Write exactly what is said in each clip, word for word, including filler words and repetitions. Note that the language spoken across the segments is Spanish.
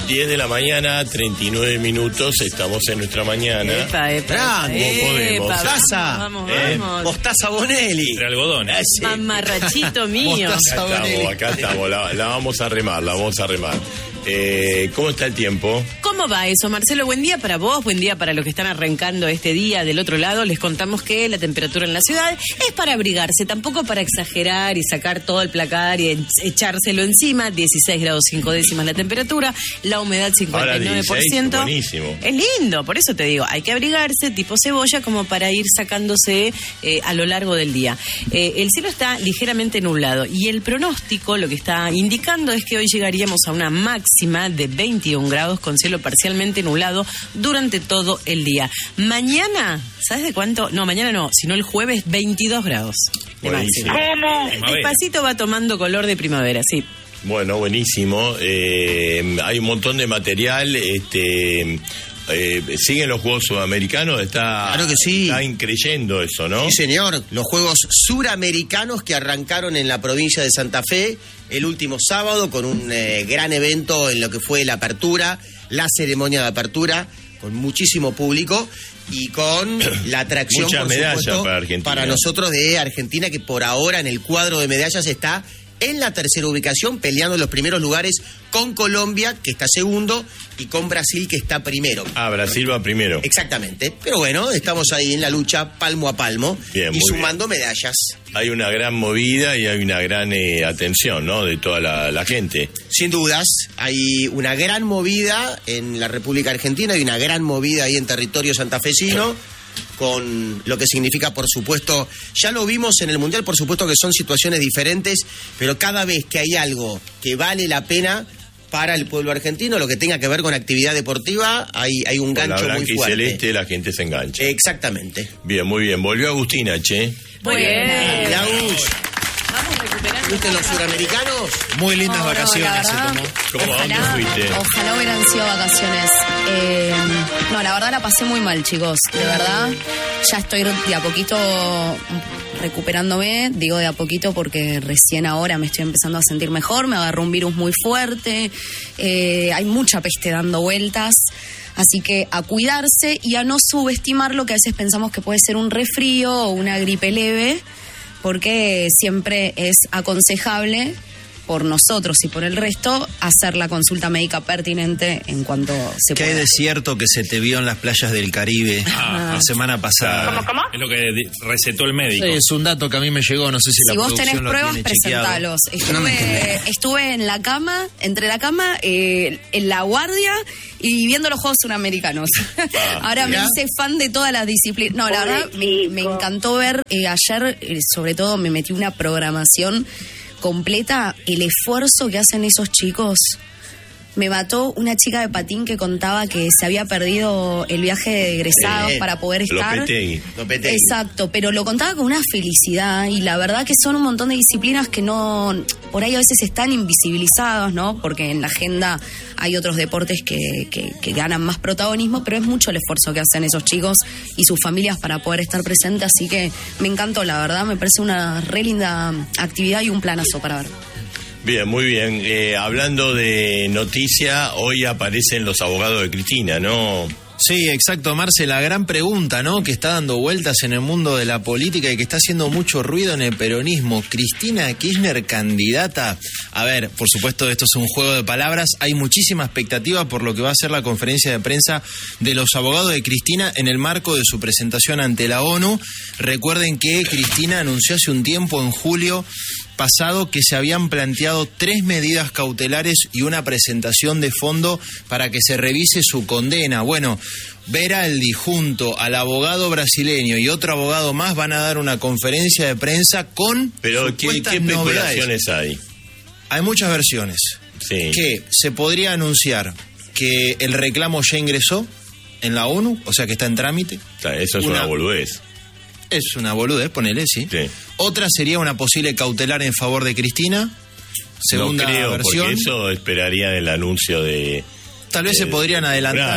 diez de la mañana, treinta y nueve minutos, estamos en nuestra mañana. Epa, epa, Bravo, epa, podemos. Mostaza. Vamos, Eh, vamos. Mostaza Bonelli. Entre algodones. Ah, sí. Mamarrachito mío. Mostaza Acá Bonelli. estamos, acá estamos, la, la vamos a remar, la vamos a remar. Eh, ¿Cómo está el tiempo? ¿Cómo va eso, Marcelo? Buen día para vos, buen día para los que están arrancando este día del otro lado. Les contamos que la temperatura en la ciudad es para abrigarse, tampoco para exagerar y sacar todo el placar y echárselo encima. dieciséis grados cinco décimas la temperatura, la humedad cincuenta y nueve por ciento. Ahora dieciséis, buenísimo. Es lindo, por eso te digo, hay que abrigarse tipo cebolla como para ir sacándose eh, a lo largo del día. Eh, el cielo está ligeramente nublado y el pronóstico lo que está indicando es que hoy llegaríamos a una máxima de veintiún grados con cielo parcialmente nublado durante todo el día. Mañana, ¿sabes de cuánto? No, mañana no, sino el jueves veintidós grados de Buenísimo. máxima. Despacito va tomando color de primavera, sí. Bueno, buenísimo. Eh, hay un montón de material. Este, eh, ¿Siguen los Juegos Sudamericanos? Está, Claro que sí. Está increyendo eso, ¿no? Sí, señor. Los Juegos Suramericanos que arrancaron en la provincia de Santa Fe el último sábado con un eh, gran evento en lo que fue la apertura, la ceremonia de apertura, con muchísimo público y con la atracción, Muchas por medallas supuesto, para Argentina. para nosotros de Argentina, que por ahora en el cuadro de medallas está en la tercera ubicación, peleando los primeros lugares con Colombia, que está segundo, y con Brasil, que está primero. Ah, Brasil va primero. Exactamente. Pero bueno, estamos ahí en la lucha palmo a palmo. Bien, y muy sumando medallas. Hay una gran movida y hay una gran eh, atención, ¿no? De toda la, la gente. Sin dudas, hay una gran movida en la República Argentina, hay una gran movida ahí en territorio santafesino, con lo que significa, por supuesto, ya lo vimos en el Mundial, por supuesto que son situaciones diferentes, pero cada vez que hay algo que vale la pena para el pueblo argentino, lo que tenga que ver con actividad deportiva, hay, hay un Con gancho la muy blanca y fuerte. celeste la gente se engancha. Exactamente. Bien, muy bien. Volvió Agustina, che. Muy bien. Mirá, Gus, Vamos recuperando. ¿viste los suramericanos? Muy lindas No, no, vacaciones la se verdad, tomó. ¿Cómo? ¿A dónde Ojalá, fuiste? ojalá hubieran sido vacaciones. Eh, no, la verdad la pasé muy mal, chicos. De verdad, ya estoy de a poquito recuperándome. Digo de a poquito porque recién ahora me estoy empezando a sentir mejor. Me agarró un virus muy fuerte. Eh, hay mucha peste dando vueltas. Así que a cuidarse y a no subestimar lo que a veces pensamos que puede ser un resfrío o una gripe leve, porque siempre es aconsejable por nosotros y por el resto hacer la consulta médica pertinente en cuanto se Qué pueda. desierto que se te vio en las playas del Caribe Ah. la semana pasada. ¿Cómo, Es lo que di- recetó el médico. Sí, es un dato que a mí me llegó, no sé si, Si la vos tenés producción lo pruebas, tiene chequeado. presentalos. No me Estuve, entendés. estuve en la cama, entre la cama, eh, en la guardia y viendo los Juegos Suramericanos. Ahora mirá. me hice fan de todas las disciplinas. No, la verdad, me, me encantó ver. eh, ayer, eh, sobre todo, me metí una programación completa. El esfuerzo que hacen esos chicos. Me mató una chica de patín que contaba que se había perdido el viaje de egresados Eh, para poder estar. Lopetegui. Lopetegui. Exacto, pero lo contaba con una felicidad y la verdad que son un montón de disciplinas que no, por ahí a veces están invisibilizados, ¿no? Porque en la agenda hay otros deportes que, que, que ganan más protagonismo, pero es mucho el esfuerzo que hacen esos chicos y sus familias para poder estar presentes, así que me encantó, la verdad, me parece una re linda actividad y un planazo para ver. Bien, muy bien. Eh, hablando de noticia, hoy aparecen los abogados de Cristina, ¿no? Sí, exacto, Marce, la gran pregunta, ¿no?, que está dando vueltas en el mundo de la política y que está haciendo mucho ruido en el peronismo. Cristina Kirchner, candidata. A ver, por supuesto, esto es un juego de palabras. Hay muchísima expectativa por lo que va a ser la conferencia de prensa de los abogados de Cristina en el marco de su presentación ante la ONU. Recuerden que Cristina anunció hace un tiempo, en julio pasado, que se habían planteado tres medidas cautelares y una presentación de fondo para que se revise su condena. Bueno, Veraldi junto al abogado brasileño y otro abogado más van a dar una conferencia de prensa con Pero, ¿qué, supuestas qué novedades. especulaciones hay? Hay muchas versiones. Sí. Que se podría anunciar que el reclamo ya ingresó en la ONU, o sea que está en trámite. O sea, eso es Una- una boludez. Es una boludez, ponele, sí. Sí. Otra sería una posible cautelar en favor de Cristina. Segunda no creo, versión. porque eso esperaría el anuncio de... Tal vez de- se podrían de adelantar. Ebrard.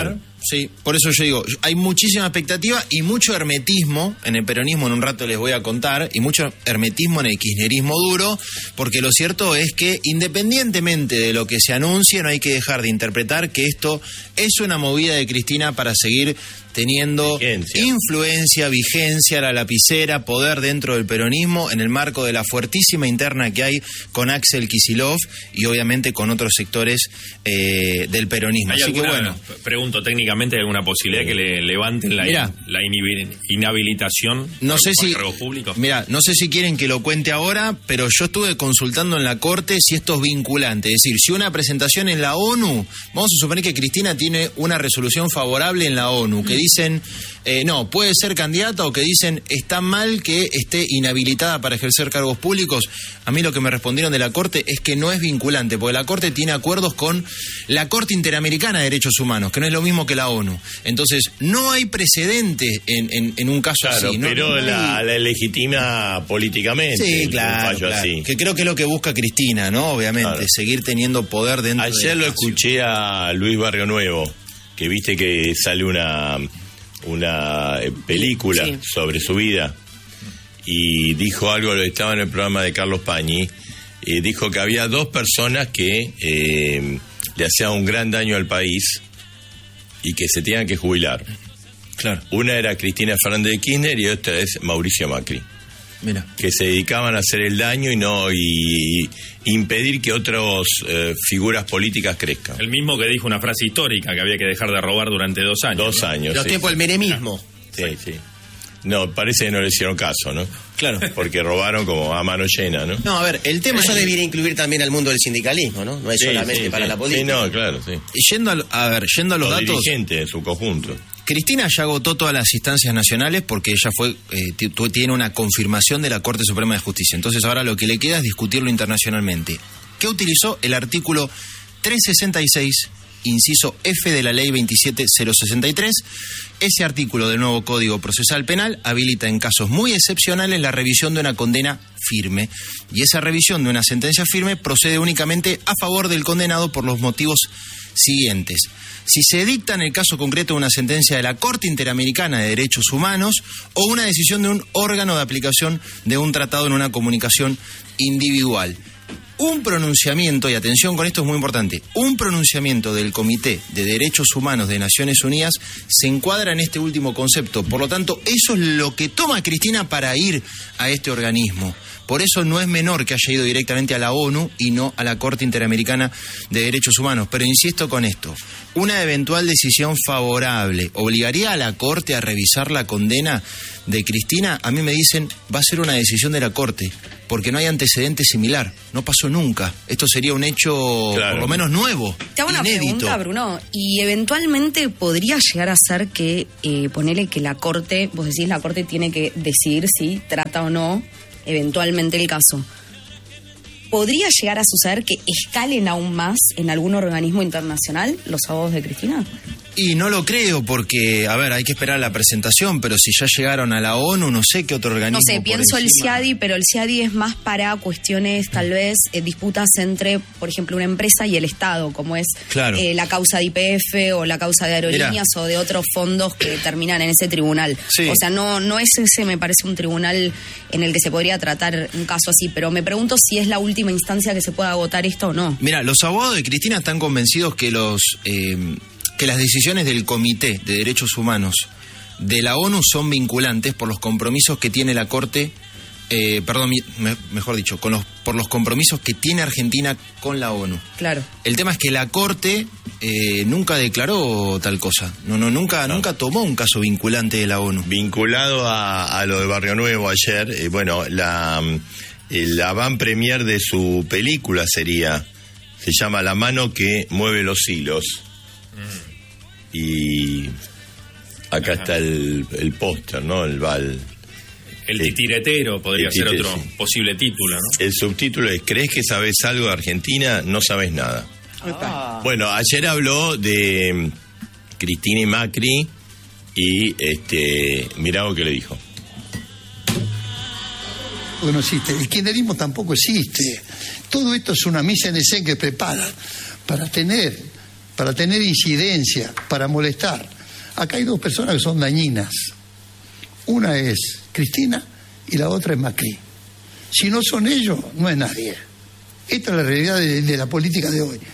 Sí, por eso yo digo, hay muchísima expectativa y mucho hermetismo en el peronismo, en un rato les voy a contar, y mucho hermetismo en el kirchnerismo duro, porque lo cierto es que independientemente de lo que se anuncie, no hay que dejar de interpretar que esto es una movida de Cristina para seguir teniendo vigencia. influencia, vigencia, la lapicera, poder dentro del peronismo en el marco de la fuertísima interna que hay con Axel Kicillof y obviamente con otros sectores eh, del peronismo. ¿Hay Así alguna, que bueno, pregunto técnicamente, ¿hay alguna posibilidad que le levanten la, Mirá, in, la inhibi- inhabilitación no sé por si cargos públicos? Mira, no sé si quieren que lo cuente ahora, pero yo estuve consultando en la Corte si esto es vinculante, es decir, si una presentación en la ONU, vamos a suponer que Cristina tiene una resolución favorable en la ONU que dicen, eh, no, puede ser candidata, o que dicen, está mal que esté inhabilitada para ejercer cargos públicos. A mí lo que me respondieron de la Corte es que no es vinculante, porque la Corte tiene acuerdos con la Corte Interamericana de Derechos Humanos, que no es lo mismo que la ONU. Entonces, no hay precedente en, en, en un caso claro, así. ¿no? pero no hay... la, la legitima políticamente. Sí, un claro, fallo claro. así. Que creo que es lo que busca Cristina, ¿no? Obviamente, Claro. seguir teniendo poder dentro del Ayer lo espacio. escuché a Luis Barrio Nuevo, que viste que sale una, una película Sí. sobre su vida, y dijo algo, estaba en el programa de Carlos Pañi, y dijo que había dos personas que eh, le hacían un gran daño al país y que se tenían que jubilar. Claro, Una era Cristina Fernández de Kirchner y otra es Mauricio Macri, mira. que se dedicaban a hacer el daño y no y, y impedir que otras eh, figuras políticas crezcan. El mismo que dijo una frase histórica, que había que dejar de robar durante dos años. Dos ¿no? años. Los sí. tiempos del menemismo. Sí, sí. No, parece que no le hicieron caso, ¿no? Claro. Porque robaron como a mano llena, ¿no? No, a ver, el tema Eso es... debería incluir también al mundo del sindicalismo, ¿no? No es Sí, solamente sí, para sí. la política. Sí, no, claro, sí. Yendo a, a ver, yendo a los, Los datos, dirigentes en su conjunto. Cristina ya agotó todas las instancias nacionales porque ella fue eh, t- tiene una confirmación de la Corte Suprema de Justicia. Entonces ahora lo que le queda es discutirlo internacionalmente. ¿Qué utilizó? El artículo trescientos sesenta y seis, inciso F de la ley veintisiete mil sesenta y tres. Ese artículo del nuevo Código Procesal Penal habilita en casos muy excepcionales la revisión de una condena firme. Y esa revisión de una sentencia firme procede únicamente a favor del condenado por los motivos siguientes. Si se dicta en el caso concreto una sentencia de la Corte Interamericana de Derechos Humanos o una decisión de un órgano de aplicación de un tratado en una comunicación individual. Un pronunciamiento, y atención con esto es muy importante, un pronunciamiento del Comité de Derechos Humanos de Naciones Unidas se encuadra en este último concepto. Por lo tanto, eso es lo que toma Cristina para ir a este organismo. Por eso no es menor que haya ido directamente a la ONU y no a la Corte Interamericana de Derechos Humanos. Pero insisto con esto, una eventual decisión favorable obligaría a la Corte a revisar la condena de Cristina. A mí me dicen, va a ser una decisión de la Corte, porque no hay antecedente similar, no pasó nunca. Esto sería un hecho, Claro. por lo menos nuevo, Te hago una inédito. pregunta, Bruno. Y eventualmente podría llegar a ser que, eh, ponele que la Corte, vos decís la Corte tiene que decidir si trata o no eventualmente el caso. ¿Podría llegar a suceder que escalen aún más en algún organismo internacional los abogados de Cristina? Y no lo creo porque, a ver, hay que esperar la presentación, pero si ya llegaron a la ONU, no sé qué otro organismo. No sé, por pienso el encima. CIADI, pero el CIADI es más para cuestiones, tal vez, eh, disputas entre, por ejemplo, una empresa y el Estado, como es Claro. eh, la causa de I P F o la causa de aerolíneas Mirá. o de otros fondos que terminan en ese tribunal. Sí. O sea, no, no es ese, me parece, un tribunal en el que se podría tratar un caso así, pero me pregunto si es la última instancia que se pueda agotar esto o no. Mira, los abogados de Cristina están convencidos que los eh, que las decisiones del Comité de Derechos Humanos de la ONU son vinculantes por los compromisos que tiene la Corte, eh, perdón, mi- me- mejor dicho, con los, por los compromisos que tiene Argentina con la ONU. Claro. El tema es que la Corte eh, nunca declaró tal cosa, no, no, nunca, nunca tomó un caso vinculante de la ONU. Vinculado a, a lo de Barrio Nuevo ayer, eh, bueno, la, mm, eh, la van premier de su película sería, se llama La mano que mueve los hilos. Y acá está el, el póster, ¿no? El val. El Sí. titiretero podría El ser tite- otro sí. posible título, ¿no? El subtítulo es ¿crees que sabes algo de Argentina? No sabes nada. Bueno, ayer habló de mm, Cristina y Macri y este mirá lo que le dijo. No existe. El kirchnerismo tampoco existe. Todo esto es una mise en escena que preparan para tener, para tener incidencia, para molestar. Acá hay dos personas que son dañinas. Una es Cristina y la otra es Macri. Si no son ellos, no es nadie. Esta es la realidad de, de la política de hoy.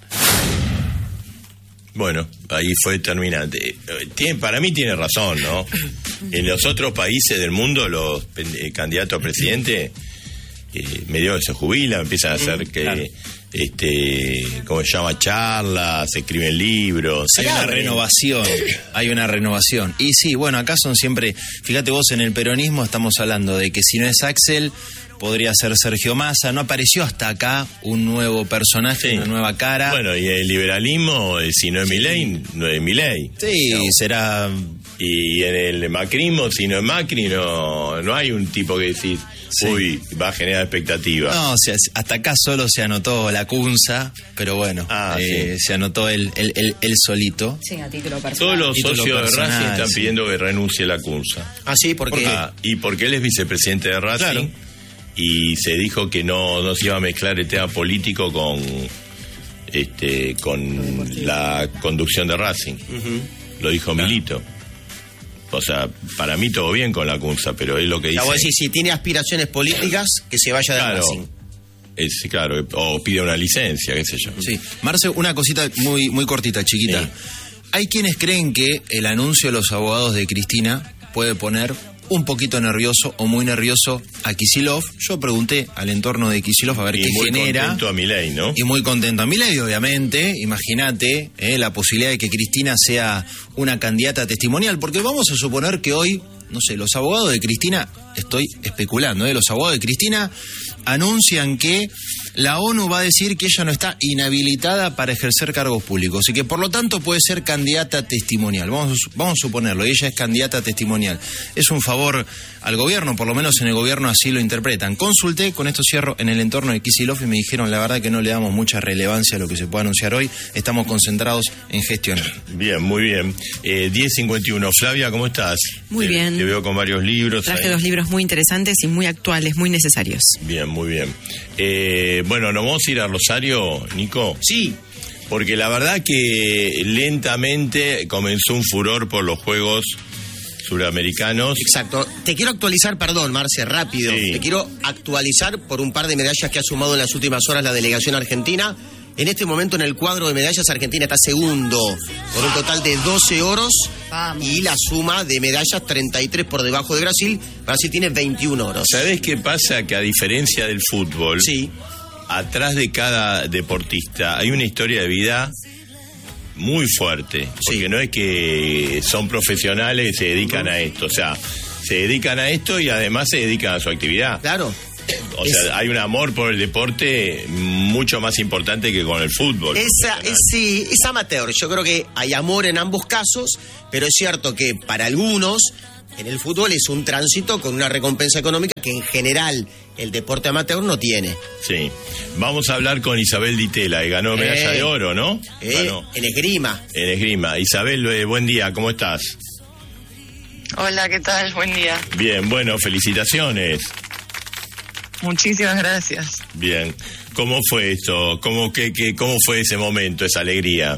Bueno, ahí fue determinante. Tiene, para mí tiene razón, ¿no? En los otros países del mundo, los eh, candidatos a presidente eh, medio se jubilan, empiezan a hacer que, claro. este, ¿cómo se llama? Charlas, se escriben libros. Hay una renovación, hay una renovación. Y sí, bueno, acá son siempre, fíjate vos, en el peronismo estamos hablando de que si no es Axel, podría ser Sergio Massa. No apareció hasta acá un nuevo personaje, sí. Una nueva cara. Bueno, y el liberalismo, si no es Milei, no es Milei. Sí, no. Será... Y en el macrismo, si no es Macri, no, no hay un tipo que decís, sí. Uy, va a generar expectativa. No, o sea, hasta acá solo se anotó la Cunza, pero bueno, ah, eh, sí. se anotó él, él, él, él solito. Sí, a título personal. Todos los título socios personal, de Racing están sí. pidiendo que renuncie la Cunza. Ah, sí, ¿por qué? Ah, y porque él es vicepresidente de Racing. Claro. Y se dijo que no, no se iba a mezclar el tema político con este con la conducción de Racing. Uh-huh. Lo dijo claro. Milito. O sea, para mí todo bien con la Cunza, pero es lo que dice. Claro, decir, si tiene aspiraciones políticas, que se vaya de claro, Racing. Es, claro, o pide una licencia, qué sé yo. Sí. Marce, una cosita muy, muy cortita, chiquita. Sí. Hay quienes creen que el anuncio de los abogados de Cristina puede poner un poquito nervioso o muy nervioso a Kicillof. Yo pregunté al entorno de Kicillof a ver y qué muy genera. Contento a Milei, ¿no? Y muy contento a Milei, obviamente. Imagínate eh, la posibilidad de que Cristina sea una candidata testimonial, porque vamos a suponer que hoy, no sé, los abogados de Cristina, estoy especulando, eh, los abogados de Cristina anuncian que la ONU va a decir que ella no está inhabilitada para ejercer cargos públicos y que por lo tanto puede ser candidata testimonial. Vamos, vamos a suponerlo, ella es candidata testimonial. Es un favor al gobierno, por lo menos en el gobierno así lo interpretan. Consulté, con esto cierro, en el entorno de Kicillof y me dijeron la verdad que no le damos mucha relevancia a lo que se pueda anunciar hoy. Estamos concentrados en gestionar. Bien, muy bien. Eh, diez cincuenta y uno. Flavia, ¿cómo estás? Muy te, bien. Te veo con varios libros. Traje ahí. dos libros muy interesantes y muy actuales, muy necesarios. Bien, muy bien. Eh, bueno, ¿nos vamos a ir a Rosario, Nico? Sí. Porque la verdad que lentamente comenzó un furor por los Juegos Suramericanos. Exacto. Te quiero actualizar, perdón, Marce, rápido. Sí. Te quiero actualizar por un par de medallas que ha sumado en las últimas horas la delegación argentina. En este momento en el cuadro de medallas Argentina está segundo, con un total de doce oros. Vamos. Y la suma de medallas treinta y tres por debajo de Brasil. Brasil tiene veintiún oros. ¿Sabés qué pasa? Que a diferencia del fútbol, sí. atrás de cada deportista hay una historia de vida muy fuerte, porque sí. no es que son profesionales y se dedican a esto, o sea, se dedican a esto y además se dedican a su actividad. Claro. O sea, es, hay un amor por el deporte mucho más importante que con el fútbol. Esa, es, sí, es amateur. Yo creo que hay amor en ambos casos, pero es cierto que para algunos en el fútbol es un tránsito con una recompensa económica que en general el deporte amateur no tiene. Sí. Vamos a hablar con Isabel Ditela, que ganó medalla eh, de oro, ¿no? Eh, ganó. En esgrima. En esgrima. Isabel, eh, buen día, ¿cómo estás? Hola, ¿qué tal? Buen día. Bien, bueno, felicitaciones. Muchísimas gracias. Bien. ¿Cómo fue esto? ¿Cómo, qué, qué, ¿Cómo fue ese momento, esa alegría?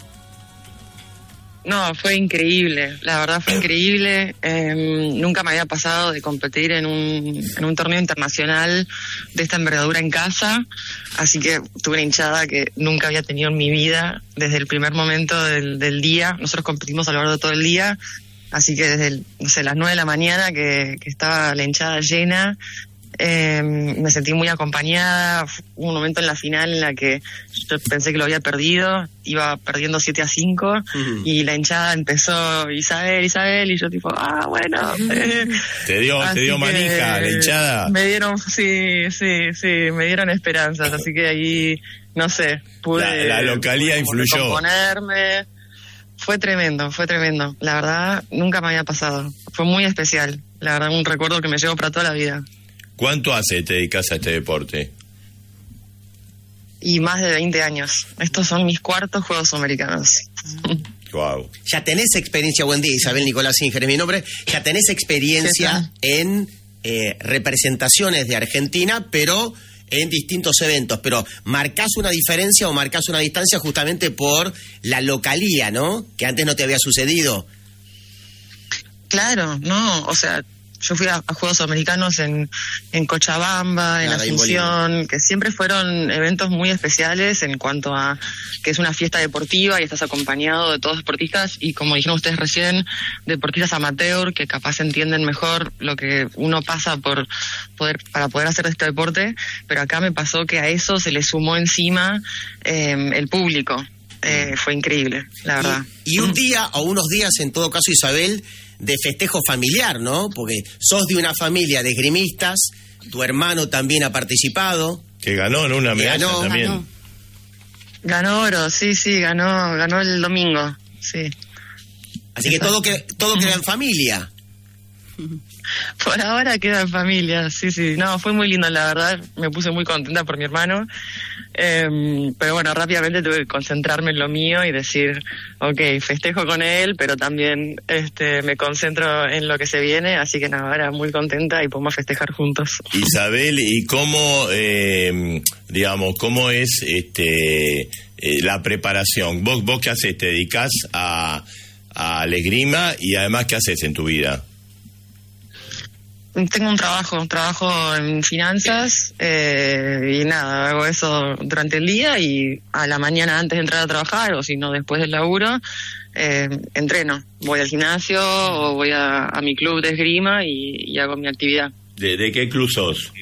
No, fue increíble, la verdad fue increíble. Eh, nunca me había pasado de competir en un, en un torneo internacional de esta envergadura en casa, así que tuve una hinchada que nunca había tenido en mi vida desde el primer momento del, del día. Nosotros competimos a lo largo de todo el día, así que desde el, no sé, las nueve de la mañana que, que estaba la hinchada llena. Eh, me sentí muy acompañada. Hubo un momento en la final en la que yo pensé que lo había perdido, iba perdiendo siete a cinco uh-huh. y la hinchada empezó Isabel, Isabel y yo tipo, ah, bueno. Te dio, te dio manija la hinchada. Me dieron, sí, sí, sí, me dieron esperanzas, así que ahí, no sé, pude... La, la localidad influyó. Componerme. Fue tremendo, fue tremendo. La verdad, nunca me había pasado. Fue muy especial. La verdad, un recuerdo que me llevo para toda la vida. ¿Cuánto hace te dedicas a este deporte? Y más de veinte años. Estos son mis cuartos Juegos Americanos. Wow. Ya tenés experiencia, buen día, Isabel Nicolás Singer es mi nombre, ya tenés experiencia en eh, representaciones de Argentina, pero en distintos eventos, pero marcás una diferencia o marcás una distancia justamente por la localía, ¿no? Que antes no te había sucedido. Claro, no, o sea, yo fui a, a Juegos Americanos en, en Cochabamba, en Claro, Asunción, que siempre fueron eventos muy especiales en cuanto a que es una fiesta deportiva y estás acompañado de todos deportistas y, como dijeron ustedes recién, deportistas amateur que capaz entienden mejor lo que uno pasa por poder para poder hacer este deporte, pero acá me pasó que a eso se le sumó encima eh, el público. Eh, fue increíble, la verdad. Y, y un día, o unos días en todo caso, Isabel, de festejo familiar, ¿no? Porque sos de una familia de esgrimistas, tu hermano también ha participado. Que ganó, ¿no? Una medalla ganó, también. ganó. Ganó oro, sí, sí, ganó, ganó el domingo, sí. Así que todo, que, todo queda en familia. Por ahora queda en familia, sí, sí. No, fue muy lindo, la verdad. Me puse muy contenta por mi hermano. Eh, pero bueno, rápidamente tuve que concentrarme en lo mío y decir, ok, festejo con él, pero también este, me concentro en lo que se viene. Así que nada, ahora muy contenta y podemos festejar juntos. Isabel, ¿y cómo, eh, digamos, cómo es este eh, la preparación? ¿Vos, vos qué haces? ¿Te dedicás a, a la esgrima y además qué haces en tu vida? Tengo un trabajo, trabajo en finanzas eh, y nada, hago eso durante el día y a la mañana antes de entrar a trabajar o si no después del laburo, eh, entreno. Voy al gimnasio o voy a, a mi club de esgrima y, y hago mi actividad. ¿De, de qué club sos?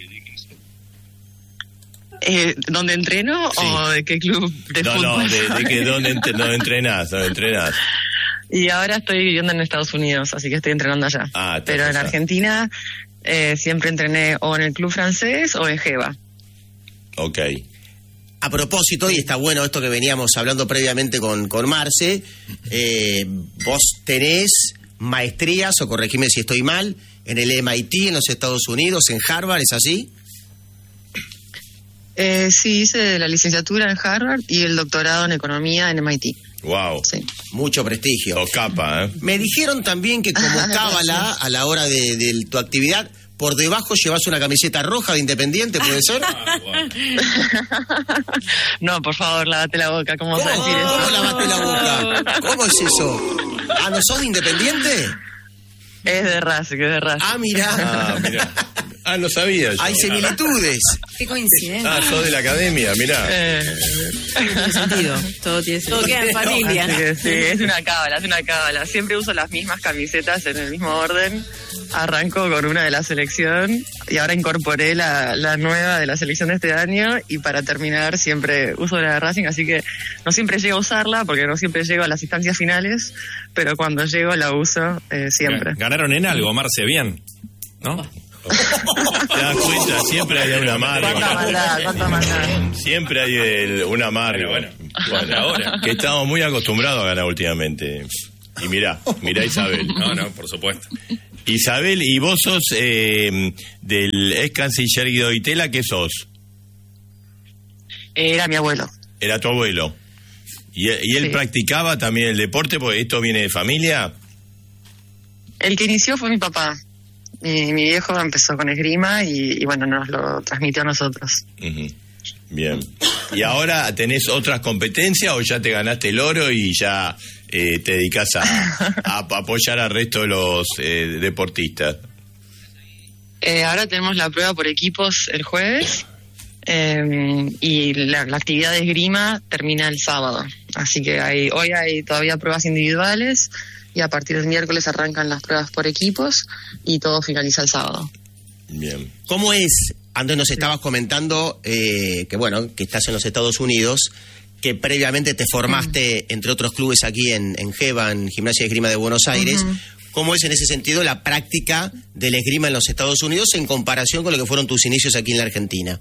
Eh, ¿Dónde entreno Sí. o de qué club de no, fútbol? no, de, de que dónde, ent- dónde entrenás, dónde entrenás. Y ahora estoy viviendo en Estados Unidos, así que estoy entrenando allá. Ah, estás Pero en allá. Argentina eh, siempre entrené o en el club francés o en Geva. Ok. A propósito, y está bueno esto que veníamos hablando previamente con, con Marce, eh, vos tenés maestrías, o corregime si estoy mal, en el M I T en los Estados Unidos, en Harvard, ¿es así? Eh, sí, hice la licenciatura en Harvard y el doctorado en economía en M I T. Wow. Sí. Mucho prestigio. Sos capa, ¿eh? Me dijeron también que como cábala a la hora de, de tu actividad, por debajo llevas una camiseta roja de Independiente, ¿puede ser? No, por favor, lávate la boca. ¿Cómo vas a decir eso? ¿Cómo lavaste la boca? ¿Cómo es eso? ¿Ah, no sos de Independiente? Es de Racing, es de Racing. Ah, mirá. Ah, mirá. Ah, no sabía yo. Hay similitudes. Qué coincidencia. Ah, sos de la academia, mirá. Eh, Tiene sentido. Todo tiene Todo sentido. queda en familia. así que sí, es una cábala, es una cábala. Siempre uso las mismas camisetas en el mismo orden. Arranco con una de la selección y ahora incorporé la, la nueva de la selección de este año y para terminar siempre uso la de Racing, así que no siempre llego a usarla porque no siempre llego a las instancias finales, pero cuando llego la uso eh, siempre. Ganaron en algo, Marce, bien, ¿no? Te das cuenta, siempre hay una Cuánta marca. maldad, cuánta maldad. Siempre hay el, una marca. Bueno, Bueno, ahora. que estamos muy acostumbrados a ganar últimamente. Y mirá, mirá Isabel. No, no, por supuesto. Isabel, ¿y vos sos eh, del ex canciller Guido Itela? ¿Qué sos? Era mi abuelo. Era tu abuelo. ¿Y, y él Sí. practicaba también el deporte? Porque esto viene de familia. El que inició fue mi papá. Mi, mi viejo empezó con esgrima y, y bueno, nos lo transmitió a nosotros. Ujú. Bien. ¿Y ahora tenés otras competencias o ya te ganaste el oro y ya eh, te dedicas a, a apoyar al resto de los eh, deportistas? Eh, ahora tenemos la prueba por equipos el jueves eh, y la, la actividad de esgrima termina el sábado. Así que hay, hoy hay todavía pruebas individuales y a partir del miércoles arrancan las pruebas por equipos y todo finaliza el sábado. Bien. ¿Cómo es? Antes nos estabas comentando eh, que, bueno, que estás en los Estados Unidos, que previamente te formaste, mm. entre otros clubes, aquí en, en Geva, en Gimnasia de Esgrima de Buenos Aires. Uh-huh. ¿Cómo es en ese sentido la práctica del esgrima en los Estados Unidos en comparación con lo que fueron tus inicios aquí en la Argentina?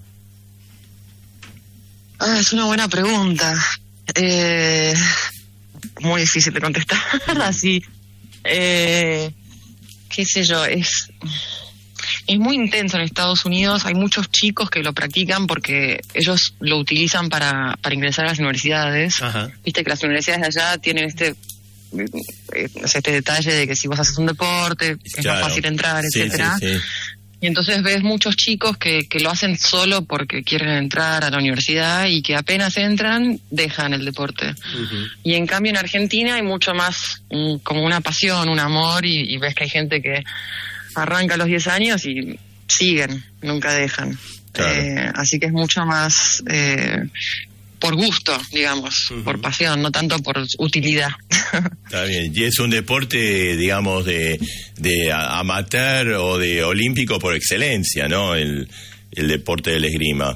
Ah, es una buena pregunta. Eh, muy difícil de contestar así. Eh, qué sé yo, es... Es muy intenso en Estados Unidos, hay muchos chicos que lo practican porque ellos lo utilizan para, para ingresar a las universidades. Ajá. Viste que las universidades de allá tienen este este detalle de que si vos haces un deporte es claro. más fácil entrar, sí, etcétera. Sí, sí. Y entonces ves muchos chicos que, que lo hacen solo porque quieren entrar a la universidad y que apenas entran, dejan el deporte. Uh-huh. Y en cambio en Argentina hay mucho más um, como una pasión, un amor, y, y ves que hay gente que arranca a los diez años y siguen, nunca dejan. Claro. Eh, así que es mucho más eh, por gusto, digamos, uh-huh. por pasión, no tanto por utilidad. Está bien, y es un deporte, digamos, de, de amateur o de olímpico por excelencia, ¿no? El, el deporte del esgrima.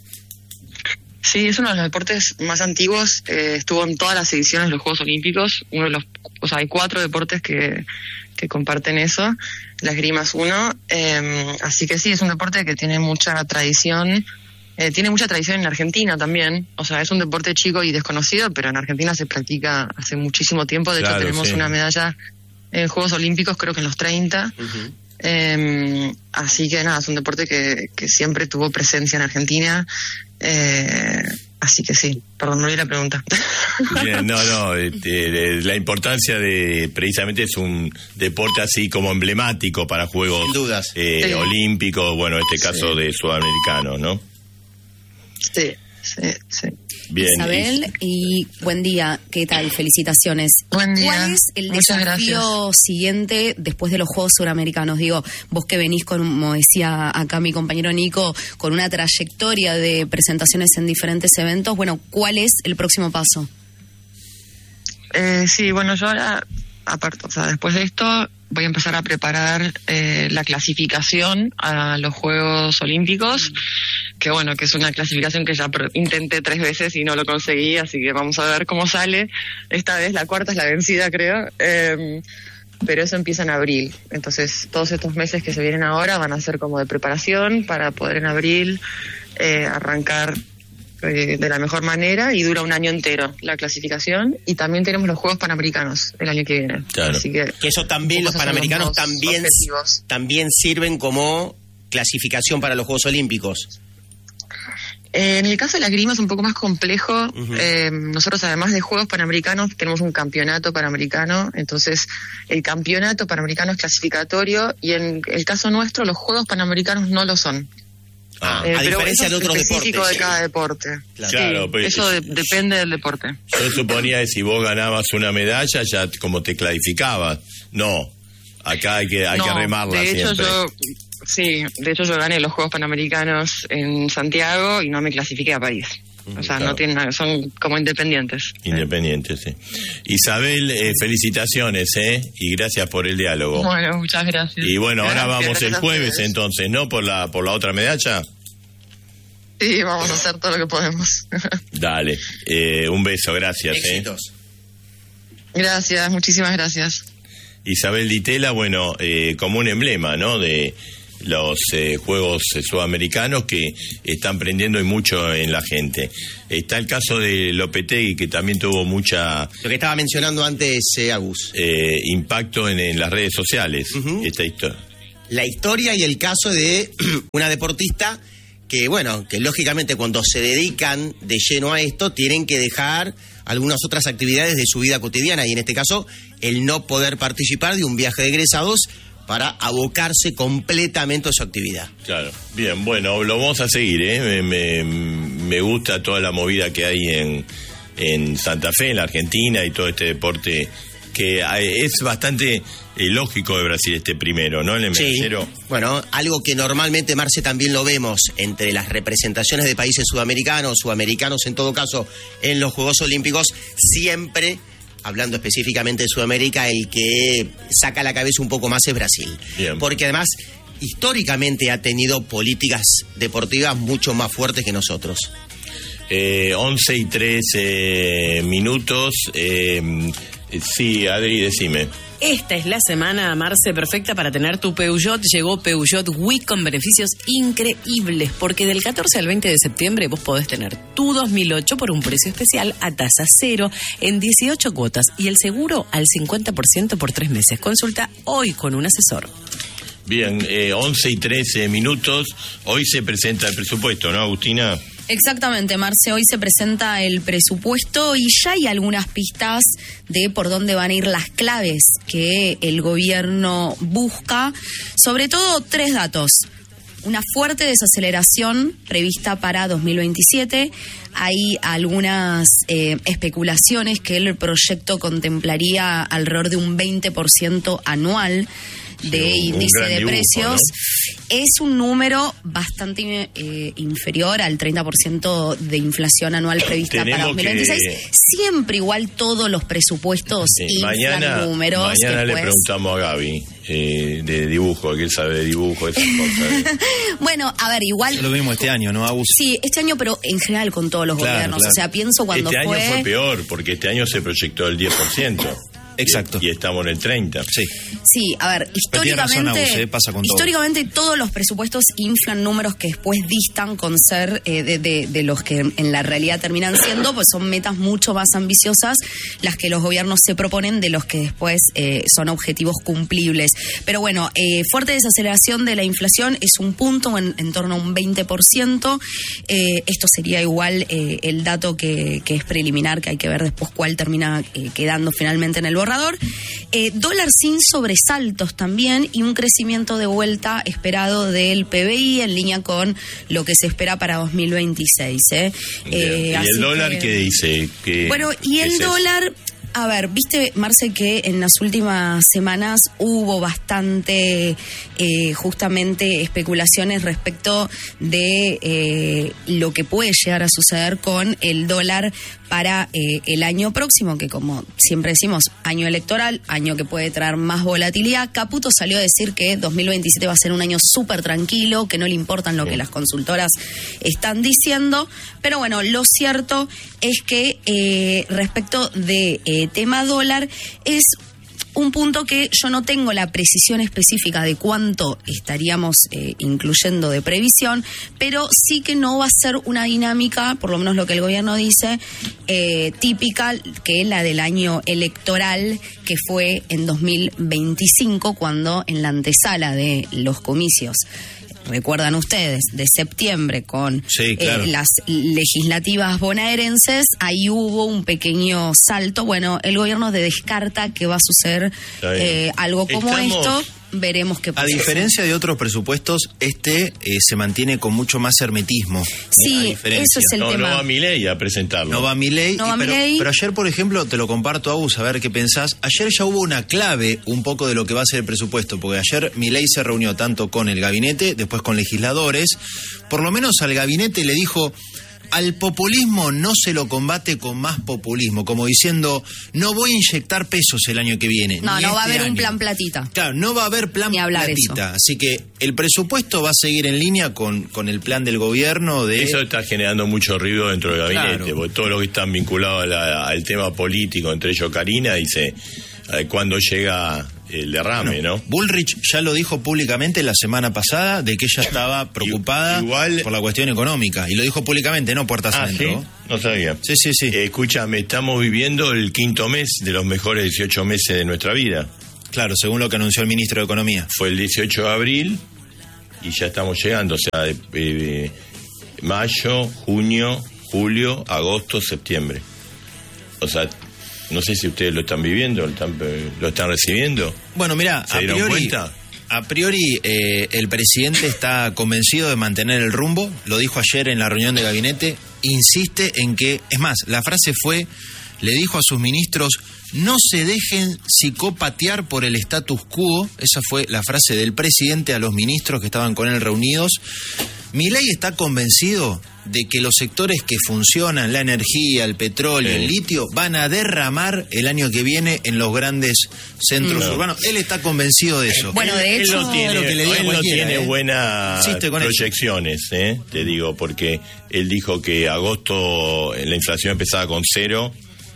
Sí, es uno de los deportes más antiguos, eh, estuvo en todas las ediciones de los Juegos Olímpicos, uno de los, o sea, hay cuatro deportes que, que comparten eso, la esgrima es uno, eh, así que sí, es un deporte que tiene mucha tradición. Eh, tiene mucha tradición en Argentina también, o sea, es un deporte chico y desconocido, pero en Argentina se practica hace muchísimo tiempo, de claro, hecho tenemos sí. una medalla en Juegos Olímpicos, creo que en los treinta, uh-huh. eh, así que nada, es un deporte que, que siempre tuvo presencia en Argentina, eh, así que sí, perdón, no olvidé la pregunta. Bien, no, no, eh, eh, la importancia de, precisamente es un deporte así como emblemático para Juegos Sin dudas. Eh, sí. Olímpicos, bueno, en este caso sí. de sudamericanos, ¿no? Sí, sí, sí. Bien, Isabel, y... y buen día, ¿qué tal? Felicitaciones. Buen día. ¿Cuál es el Muchas desafío gracias. siguiente después de los Juegos Suramericanos? Digo, vos que venís con, como decía acá mi compañero Nico, con una trayectoria de presentaciones en diferentes eventos, bueno, ¿cuál es el próximo paso? Eh, sí, bueno, yo ahora, aparte, o sea, después de esto, voy a empezar a preparar eh, la clasificación a los Juegos Olímpicos, que bueno, que es una clasificación que ya intenté tres veces y no lo conseguí, así que vamos a ver cómo sale. Esta vez la cuarta es la vencida, creo, eh, pero eso empieza en abril. Entonces, todos estos meses que se vienen ahora van a ser como de preparación para poder en abril eh, arrancar eh, de la mejor manera, y dura un año entero la clasificación, y también tenemos los Juegos Panamericanos el año que viene. Claro. Así que, que eso también, los Panamericanos los también, también sirven como clasificación para los Juegos Olímpicos. Eh, en el caso de la esgrima es un poco más complejo. Uh-huh. Eh, nosotros, además de Juegos Panamericanos, tenemos un campeonato panamericano. Entonces, el campeonato panamericano es clasificatorio, y en el caso nuestro, los Juegos Panamericanos no lo son. Ah, eh, a diferencia de otros deportes. Específico de cada deporte. Claro, sí, claro, pero eso de, depende del deporte. Yo suponía que si vos ganabas una medalla, ya como te clasificabas. No, acá hay que, hay no, que remarla de hecho, siempre. Yo, sí, de hecho yo gané los Juegos Panamericanos en Santiago y no me clasifiqué a París. O sea, claro. no tienen nada, son como independientes. Independientes, sí. Isabel, eh, felicitaciones, ¿eh? Y gracias por el diálogo. Bueno, muchas gracias. Y bueno, gracias, ahora vamos el jueves entonces, ¿no? Por la por la otra medalla. Sí, vamos a hacer todo lo que podemos. Dale, eh, un beso, gracias. Éxitos. ¿eh? Gracias, muchísimas gracias. Isabel Ditela, bueno, eh, como un emblema, ¿no? De los eh, Juegos Sudamericanos que están prendiendo y mucho en la gente. Está el caso de Lopetegui, que también tuvo mucha... Lo que estaba mencionando antes, eh, Agus. Eh, impacto en, en las redes sociales. Uh-huh. Esta historia. La historia y el caso de una deportista que, bueno, que lógicamente cuando se dedican de lleno a esto, tienen que dejar algunas otras actividades de su vida cotidiana, y en este caso, el no poder participar de un viaje de egresados para abocarse completamente a su actividad. Claro, bien, bueno, lo vamos a seguir, ¿eh? Me, me, me gusta toda la movida que hay en, en Santa Fe, en la Argentina, y todo este deporte que es bastante eh, lógico de Brasil, este primero, ¿no? El medallero. Sí. Bueno, algo que normalmente, Marce, también lo vemos entre las representaciones de países sudamericanos, sudamericanos en todo caso, en los Juegos Olímpicos, siempre, hablando específicamente de Sudamérica, el que saca la cabeza un poco más es Brasil. Bien. Porque además, históricamente ha tenido políticas deportivas mucho más fuertes que nosotros. Eh, once y trece minutos. Eh, sí, Adri, decime. Esta es la semana, Marce, perfecta para tener tu Peugeot. Llegó Peugeot Week con beneficios increíbles, porque del catorce al veinte de septiembre vos podés tener tu dos mil ocho por un precio especial a tasa cero en dieciocho cuotas, y el seguro al cincuenta por ciento por tres meses. Consulta hoy con un asesor. Bien, eh, once y trece minutos. Hoy se presenta el presupuesto, ¿no, Agustina? Exactamente, Marce, hoy se presenta el presupuesto y ya hay algunas pistas de por dónde van a ir las claves que el gobierno busca, sobre todo tres datos. Una fuerte desaceleración prevista para dos mil veintisiete. Hay algunas eh, especulaciones que el proyecto contemplaría alrededor de un veinte por ciento anual de Sí, un- un índice gran de dibujo, precios. ¿no? Es un número bastante eh, inferior al treinta por ciento de inflación anual prevista Tenemos para dos mil veintiséis. que- Siempre igual todos los presupuestos Sí, inflan mañana números. mañana que le después- preguntamos a Gaby eh, de dibujo, que él sabe de dibujo, esas cosas. Bueno, a ver, igual... Es lo mismo este año, ¿no, Agus? Sí, este año, pero en general con todos los Claro, gobiernos. claro. O sea, pienso cuando Este fue... año fue peor, porque este año se proyectó el diez por ciento. Exacto. Y, y estamos en el treinta. Sí. Sí, a ver, Pero tiene razón, históricamente, Agus, ¿eh? Pasa con todo. históricamente todos los presupuestos inflan números que después distan con ser eh, de, de- de los que en la realidad terminan siendo, pues son metas mucho más ambiciosas las que los gobiernos se proponen de los que después eh, son objetivos cumplibles. Pero bueno, eh, fuerte desaceleración de la inflación es un punto en, en torno a un veinte por ciento. Eh, esto sería igual eh, el dato que, que es preliminar, que hay que ver después cuál termina eh, quedando finalmente en el borrador. Eh, dólar sin sobresaltos también y un crecimiento de vuelta esperado del P B I en línea con lo que se espera para dos mil veintiséis. ¿eh? Eh, ¿Y así el dólar que- qué dice? ¿Qué- Bueno, y qué el es eso? dólar... A ver, viste, Marce, que en las últimas semanas hubo bastante, eh, justamente, especulaciones respecto de eh, lo que puede llegar a suceder con el dólar para eh, el año próximo, que como siempre decimos, año electoral, año que puede traer más volatilidad. Caputo salió a decir que dos mil veintisiete va a ser un año súper tranquilo, que no le importan lo que las consultoras están diciendo. Pero bueno, lo cierto es que eh, respecto de eh, tema dólar, es un punto que yo no tengo la precisión específica de cuánto estaríamos eh, incluyendo de previsión, pero sí que no va a ser una dinámica, por lo menos lo que el gobierno dice, eh, típica que la del año electoral, que fue en dos mil veinticinco, cuando en la antesala de los comicios, recuerdan ustedes, de septiembre con Sí, claro. eh, las legislativas bonaerenses, ahí hubo un pequeño salto. Bueno, el gobierno de descarta que va a suceder Está bien. eh, algo como Estamos- esto. Veremos qué A pasa. diferencia de otros presupuestos, este eh, se mantiene con mucho más hermetismo. Sí, A diferencia. eso es el no, tema. no va Milei a presentarlo. No va Milei, No y- va pero, Milei. pero ayer, por ejemplo, te lo comparto, Agus, a ver qué pensás. Ayer ya hubo una clave un poco de lo que va a ser el presupuesto, porque ayer Milei se reunió tanto con el gabinete, después con legisladores. Por lo menos al gabinete le dijo: al populismo no se lo combate con más populismo, como diciendo, no voy a inyectar pesos el año que viene. No, ni no va a este haber un año". plan platita. Claro, no va a haber plan Ni hablar platita. eso. Así que el presupuesto va a seguir en línea con, con el plan del gobierno de... Eso está generando mucho ruido dentro del gabinete, Claro. porque todos los que están vinculados a la- al tema político, entre ellos Karina, dice eh, cuándo llega el derrame, ¿no? Bullrich ya lo dijo públicamente la semana pasada de que ella estaba preocupada Igual- por la cuestión económica. Y lo dijo públicamente, no puertas Ah, ¿sí? adentro. No sabía. Sí, sí, sí. Eh, escúchame, estamos viviendo el quinto mes de los mejores dieciocho meses de nuestra vida. Claro, según lo que anunció el ministro de Economía. Fue el dieciocho de abril y ya estamos llegando, o sea, de- eh, mayo, junio, julio, agosto, septiembre. O sea, no sé si ustedes lo están viviendo, lo están, eh, lo están recibiendo. Bueno, mira, ¿Se a dieron priori, cuenta? a priori eh, el presidente está convencido de mantener el rumbo, lo dijo ayer en la reunión de gabinete, insiste en que, es más, la frase fue, le dijo a sus ministros, no se dejen psicopatear por el status quo, esa fue la frase del presidente a los ministros que estaban con él reunidos. Milei está convencido de que los sectores que funcionan, la energía, el petróleo, Sí. el litio, van a derramar el año que viene en los grandes centros Mm. urbanos. Él está convencido de eso. Bueno, de Él hecho, no tiene, lo que le diga él no cualquiera, tiene ¿eh? buenas Insiste con eso. proyecciones, ¿eh? Te digo, porque él dijo que agosto la inflación empezaba con cero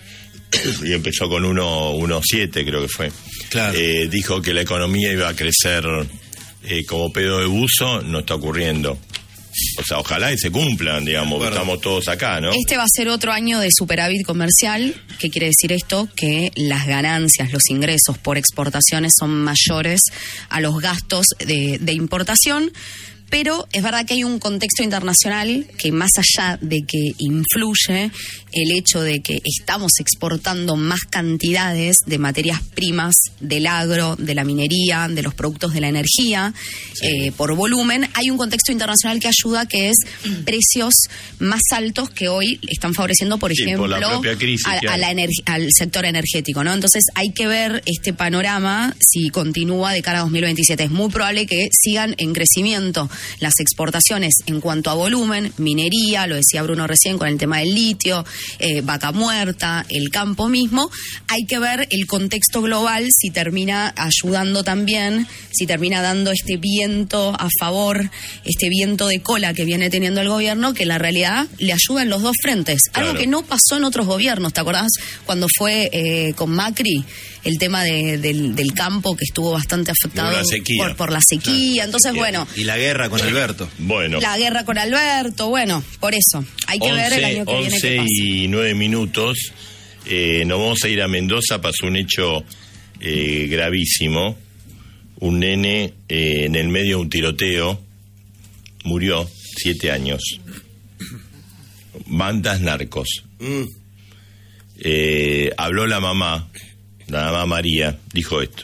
y empezó con uno uno siete, creo que fue. Claro. Eh, dijo que la economía iba a crecer eh, como pedo de buzo, no está ocurriendo. O sea, ojalá y se cumplan, digamos, Bueno. estamos todos acá, ¿no? Este va a ser otro año de superávit comercial. ¿Qué quiere decir esto? Que las ganancias, los ingresos por exportaciones son mayores a los gastos de, de importación. Pero es verdad que hay un contexto internacional que, más allá de que influye el hecho de que estamos exportando más cantidades de materias primas del agro, de la minería, de los productos de la energía, sí. eh, por volumen, hay un contexto internacional que ayuda, que es precios más altos que hoy están favoreciendo, por sí, ejemplo, por la propia crisis, a, a la ener- al sector energético, ¿no? Entonces hay que ver este panorama si continúa de cara a dos mil veintisiete. Es muy probable que sigan en crecimiento las exportaciones en cuanto a volumen, minería, lo decía Bruno recién con el tema del litio, eh, vaca muerta, el campo mismo. Hay que ver el contexto global, si termina ayudando también, si termina dando este viento a favor, este viento de cola que viene teniendo el gobierno, que en la realidad le ayuda en los dos frentes. Claro. Algo que no pasó en otros gobiernos, ¿te acordás? Cuando fue eh, con Macri, el tema de, del, del campo, que estuvo bastante afectado por la sequía. Por, por la sequía. Entonces, y, bueno... Y la guerra con Alberto. Bueno. La guerra con Alberto, bueno, por eso. Hay que ver el año que viene qué pasa. once y nueve minutos. Eh, nos vamos a ir a Mendoza. Pasó un hecho eh, gravísimo. Un nene eh, en el medio de un tiroteo murió, siete años. Bandas narcos. Mm. Eh, habló la mamá, la mamá María, dijo esto.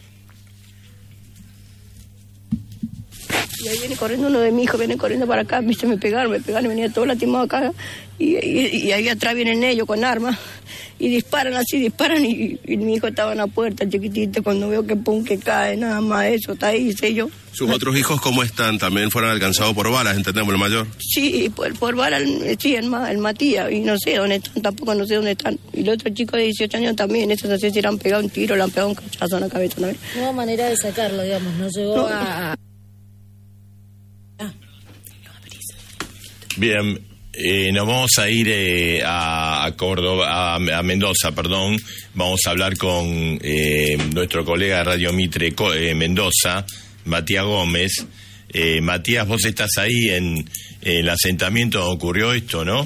Y ahí viene corriendo uno de mis hijos, viene corriendo para acá, viste, me pegaron, me pegaron, venía todo lastimado acá, y, y, y ahí atrás vienen ellos con armas, y disparan así, disparan, y, y mi hijo estaba en la puerta, chiquitito, cuando veo que pum, que cae, nada más eso, está ahí, sé yo. ¿Sus otros hijos cómo están? ¿También fueron alcanzados por balas, entendemos, el mayor? Sí, por, por balas, sí, el, el Matías, y no sé dónde están, tampoco no sé dónde están. Y el otro chico de dieciocho años también, esos no sé si le han pegado un tiro, le han pegado un cachazo en la cabeza una vez. No hubo manera de sacarlo, digamos, no llegó no. a... Bien, eh, nos vamos a ir eh, a, a Córdoba, a, a Mendoza, perdón. Vamos a hablar con eh, nuestro colega de Radio Mitre eh, Mendoza, Matías Gómez. Eh, Matías, vos estás ahí en, en el asentamiento donde ocurrió esto, ¿no?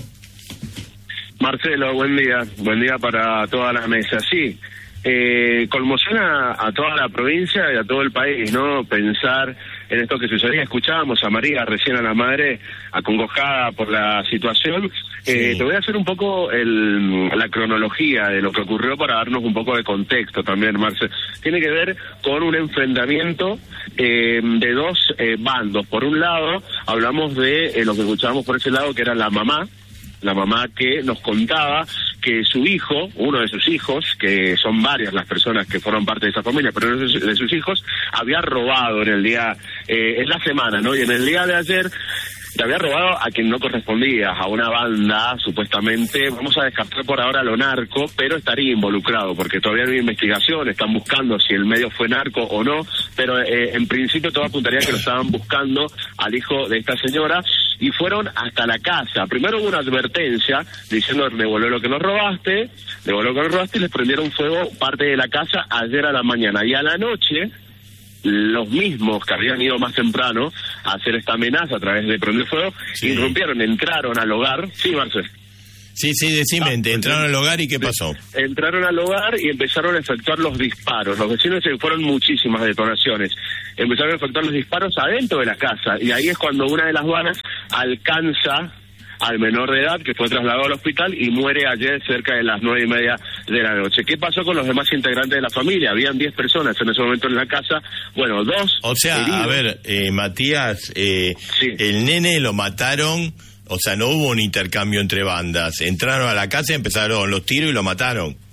Marcelo, buen día. Buen día para toda la mesa. Sí, eh, conmociona a toda la provincia y a todo el país, ¿no? Pensar en esto que sucedía. Escuchábamos a María, recién a la madre, acongojada por la situación. Sí. Eh, te voy a hacer un poco el, la cronología de lo que ocurrió para darnos un poco de contexto también, Marce. Tiene que ver con un enfrentamiento eh, de dos eh, bandos. Por un lado, hablamos de eh, lo que escuchábamos por ese lado, que era la mamá, la mamá que nos contaba que su hijo, uno de sus hijos, que son varias las personas que forman parte de esa familia, pero uno de sus, de sus hijos había robado en el día, eh, en la semana, ¿no? Y en el día de ayer le había robado a quien no correspondía, a una banda, supuestamente, vamos a descartar por ahora lo narco, pero estaría involucrado, porque todavía no hay investigación, están buscando si el medio fue narco o no, pero eh, en principio todo apuntaría que lo estaban buscando al hijo de esta señora, y fueron hasta la casa. Primero hubo una advertencia diciendo, devolvé lo que nos robaste, devolvé lo que nos robaste, y les prendieron fuego parte de la casa ayer a la mañana, y a la noche los mismos que habían ido más temprano a hacer esta amenaza a través de prender fuego, sí. irrumpieron, entraron al hogar. Sí, Marcel. Sí, sí, decime, ah, entraron al hogar y ¿qué pasó? Entraron al hogar y empezaron a efectuar los disparos. Los vecinos se fueron muchísimas detonaciones. Empezaron a efectuar los disparos adentro de la casa, y ahí es cuando una de las balas alcanza al menor de edad, que fue trasladado al hospital y muere ayer cerca de las nueve y media de la noche. ¿Qué pasó con los demás integrantes de la familia? Habían diez personas en ese momento en la casa, bueno, dos... O sea, heridos. A ver, eh, Matías, eh, sí. el nene lo mataron, o sea, no hubo un intercambio entre bandas, entraron a la casa y empezaron los tiros y lo mataron.